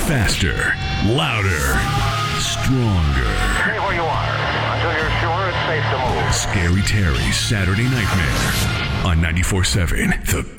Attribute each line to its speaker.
Speaker 1: Faster, louder, stronger.
Speaker 2: Stay where you are until you're sure it's safe to move.
Speaker 1: Scary Terry's Saturday Nightmare on 94.7 The